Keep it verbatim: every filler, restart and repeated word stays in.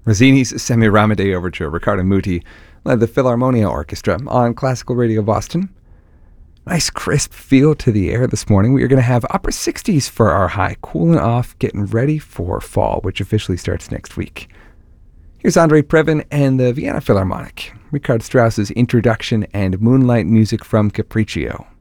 Rossini's Semiramide Overture. Riccardo Muti led the Philharmonia Orchestra on Classical Radio Boston. Nice crisp feel to the air this morning. We are going to have upper sixties for our high, cooling off, getting ready for fall, which officially starts next week. Here's Andrei Previn and the Vienna Philharmonic, Richard Strauss's Introduction and Moonlight Music from Capriccio.